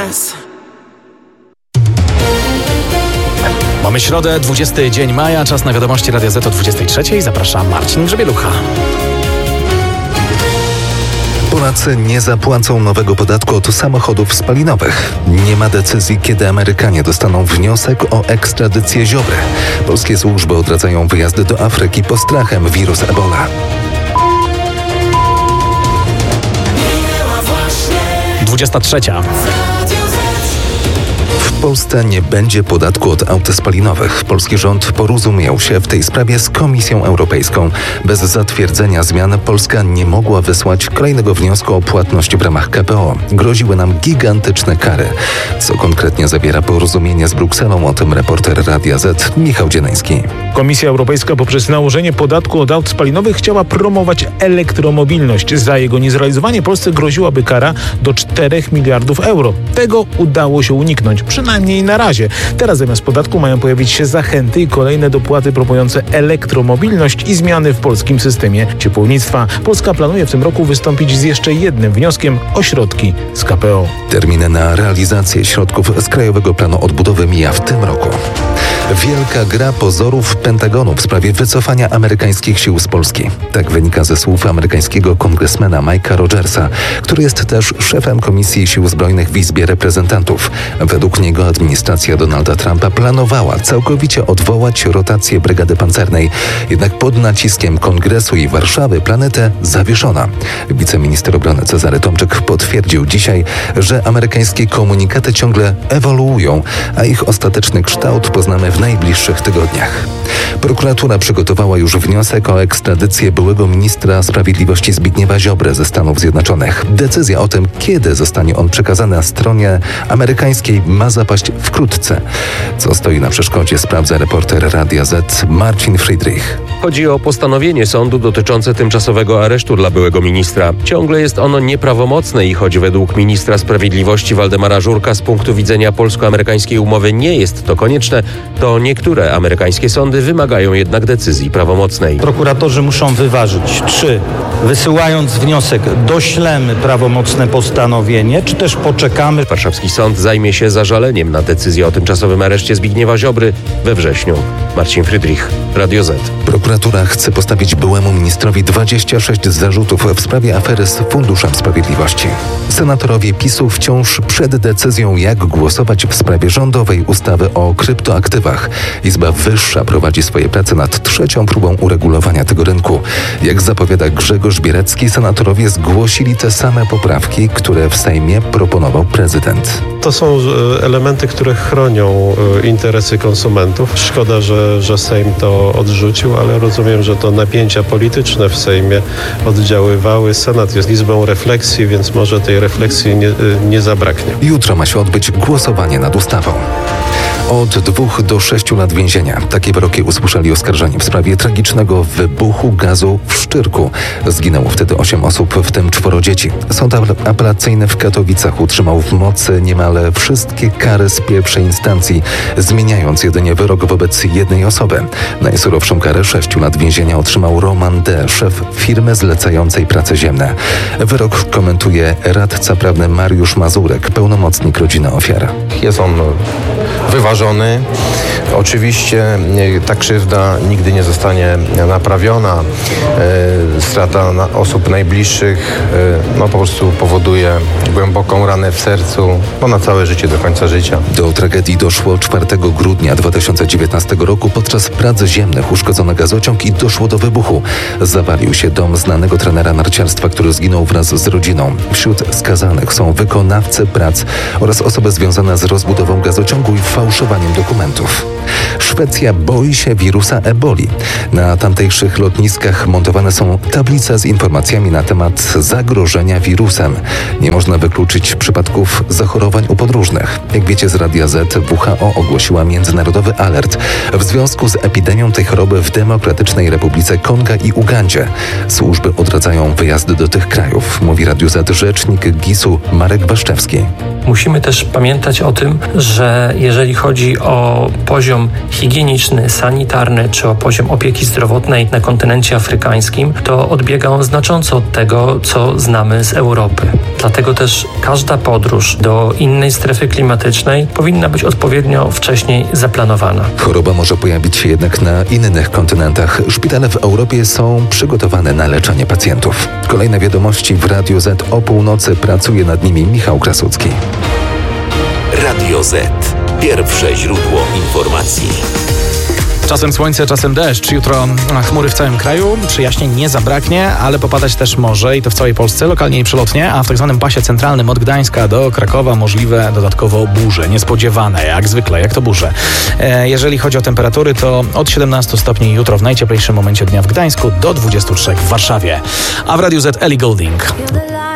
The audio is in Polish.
S. Mamy środę, 20 dzień maja, czas na wiadomości Radia Z o 23. Zapraszam, Marcin Grzebielucha. Polacy nie zapłacą nowego podatku od samochodów spalinowych. Nie ma decyzji, kiedy Amerykanie dostaną wniosek o ekstradycję Ziobry. Polskie służby odradzają wyjazdy do Afryki pod strachem wirus Ebola. 23. W Polsce nie będzie podatku od aut spalinowych. Polski rząd porozumiał się w tej sprawie z Komisją Europejską. Bez zatwierdzenia zmian Polska nie mogła wysłać kolejnego wniosku o płatność w ramach KPO. Groziły nam gigantyczne kary. Co konkretnie zawiera porozumienie z Brukselą? O tym reporter Radia Z Michał Dzieneński. Komisja Europejska poprzez nałożenie podatku od aut spalinowych chciała promować elektromobilność. Za jego niezrealizowanie Polsce groziłaby kara do 4 miliardów euro. Tego udało się uniknąć, przynajmniej na razie. Teraz zamiast podatku mają pojawić się zachęty i kolejne dopłaty promujące elektromobilność i zmiany w polskim systemie ciepłownictwa. Polska planuje w tym roku wystąpić z jeszcze jednym wnioskiem o środki z KPO. Termin na realizację środków z Krajowego Planu Odbudowy mija w tym roku. Wielka gra pozorów Pentagonu w sprawie wycofania amerykańskich sił z Polski. Tak wynika ze słów amerykańskiego kongresmena Mike'a Rogersa, który jest też szefem Komisji Sił Zbrojnych w Izbie Reprezentantów. Według niego administracja Donalda Trumpa planowała całkowicie odwołać rotację brygady pancernej. Jednak pod naciskiem Kongresu i Warszawy plany te zawieszono. Wiceminister obrony Cezary Tomczyk potwierdził dzisiaj, że amerykańskie komunikaty ciągle ewoluują, a ich ostateczny kształt poznamy w najbliższych tygodniach. Prokuratura przygotowała już wniosek o ekstradycję byłego ministra sprawiedliwości Zbigniewa Ziobry ze Stanów Zjednoczonych. Decyzja o tym, kiedy zostanie on przekazany na stronie amerykańskiej, ma zapaść wkrótce. Co stoi na przeszkodzie, sprawdza reporter Radia Z Marcin Friedrich. Chodzi o postanowienie sądu dotyczące tymczasowego aresztu dla byłego ministra. Ciągle jest ono nieprawomocne i choć według ministra sprawiedliwości Waldemara Żurka z punktu widzenia polsko-amerykańskiej umowy nie jest to konieczne, to niektóre amerykańskie sądy wymagają jednak decyzji prawomocnej. Prokuratorzy muszą wyważyć, czy wysyłając wniosek doślemy prawomocne postanowienie, czy też poczekamy. Warszawski sąd zajmie się zażaleniem na decyzję o tymczasowym areszcie Zbigniewa Ziobry we wrześniu. Marcin Friedrich, Radio Z. Prokuratura chce postawić byłemu ministrowi 26 zarzutów w sprawie afery z Funduszem Sprawiedliwości. Senatorowie PiS-u wciąż przed decyzją, jak głosować w sprawie rządowej ustawy o kryptoaktywach. Izba Wyższa prowadzi swoje prace nad trzecią próbą uregulowania tego rynku. Jak zapowiada Grzegorz Bierecki, senatorowie zgłosili te same poprawki, które w Sejmie proponował prezydent. To są elementy, które chronią interesy konsumentów. Szkoda, że Sejm to odrzucił, ale rozumiem, że to napięcia polityczne w Sejmie oddziaływały. Senat jest izbą refleksji, więc może tej refleksji nie zabraknie. Jutro ma się odbyć głosowanie nad ustawą. Od 2 do 6 lat więzienia. Takie wyroki usłyszeli oskarżeni w sprawie tragicznego wybuchu gazu w Szczyrku. Zginęło wtedy 8 osób, w tym 4 dzieci. Sąd apelacyjny w Katowicach utrzymał w mocy niemal wszystkie kary z pierwszej instancji, zmieniając jedynie wyrok wobec jednej osoby. Najsurowszą karę 6 lat więzienia otrzymał Roman D., szef firmy zlecającej prace ziemne. Wyrok komentuje radca prawny Mariusz Mazurek, pełnomocnik rodziny ofiar. Jest on wyważony. Oczywiście ta krzywda nigdy nie zostanie naprawiona. Strata osób najbliższych po prostu powoduje głęboką ranę w sercu, na całe życie, do końca życia. Do tragedii doszło 4 grudnia 2019 roku podczas prac ziemnych. Uszkodzono gazociąg i doszło do wybuchu. Zawalił się dom znanego trenera narciarstwa, który zginął wraz z rodziną. Wśród skazanych są wykonawcy prac oraz osoby związane z rozbudową gazociągu i fałszowaniem dokumentów. Szwecja boi się wirusa eboli. Na tamtejszych lotniskach montowane są tablice z informacjami na temat zagrożenia wirusem. Nie można wykluczyć przypadków zachorowań u podróżnych. Jak wiecie z Radia Z, WHO ogłosiła międzynarodowy alert w związku z epidemią tej choroby w Demokratycznej Republice Konga i Ugandzie. Służby odradzają wyjazdy do tych krajów, mówi Radiu Z rzecznik GIS-u Marek Waszczewski. Musimy też pamiętać o tym, że jeżeli chodzi o poziom poziom higieniczny, sanitarny czy o poziom opieki zdrowotnej na kontynencie afrykańskim, to odbiega on znacząco od tego, co znamy z Europy. Dlatego też każda podróż do innej strefy klimatycznej powinna być odpowiednio wcześniej zaplanowana. Choroba może pojawić się jednak na innych kontynentach. Szpitale w Europie są przygotowane na leczenie pacjentów. Kolejne wiadomości w Radiu Z o północy. Pracuje nad nimi Michał Krasucki. Radio Z. Pierwsze źródło informacji. Czasem słońce, czasem deszcz. Jutro chmury w całym kraju. Przyjaźnień nie zabraknie, ale popadać też może i to w całej Polsce, lokalnie i przelotnie, a w tak zwanym pasie centralnym od Gdańska do Krakowa możliwe dodatkowo burze. Niespodziewane, jak zwykle, jak to burze. Jeżeli chodzi o temperatury, to od 17 stopni jutro w najcieplejszym momencie dnia w Gdańsku do 23 w Warszawie. A w Radiu Z Ellie Goulding.